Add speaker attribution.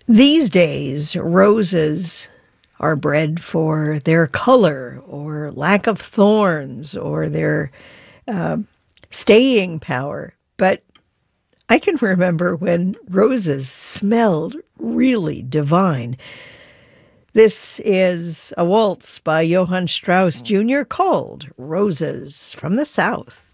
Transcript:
Speaker 1: These days, roses are bred for their color or lack of thorns or their uh, staying power. But I can remember when roses smelled really divine. This is a waltz by Johann Strauss Jr. called Roses from the South.